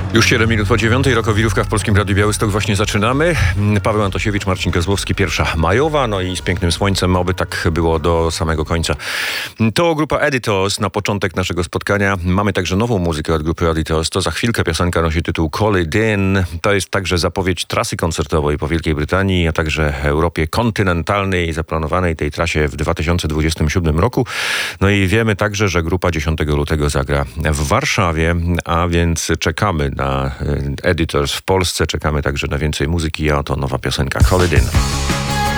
Już 7 minut po 9. Rokowirówka w Polskim Radiu Białystok właśnie zaczynamy. Paweł Antosiewicz, Marcin Kozłowski, pierwsza majowa, no i z pięknym słońcem, oby tak było do samego końca. To grupa Editors na początek naszego spotkania. Mamy także nową muzykę od grupy Editors. To za chwilkę piosenka nosi tytuł Call It In. To jest także zapowiedź trasy koncertowej po Wielkiej Brytanii, a także Europie kontynentalnej, zaplanowanej tej trasie w 2027 roku. No i wiemy także, że grupa 10 lutego zagra w Warszawie, a więc czekamy na Editors w Polsce, czekamy także na więcej muzyki, a oto nowa piosenka Call It In.